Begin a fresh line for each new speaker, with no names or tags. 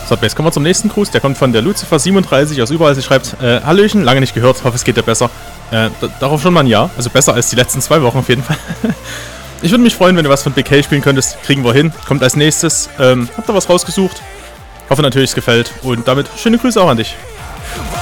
So, jetzt kommen wir zum nächsten Gruß. Der kommt von der Lucifer37 aus überall. Sie schreibt, Hallöchen, lange nicht gehört, hoffe es geht dir besser. Darauf schon mal ein Ja. Also besser als die letzten 2 Wochen auf jeden Fall. Ich würde mich freuen, wenn du was von BK spielen könntest. Kriegen wir hin. Kommt als nächstes. Habt ihr was rausgesucht? Hoffe natürlich, es gefällt. Und damit schöne Grüße auch an dich.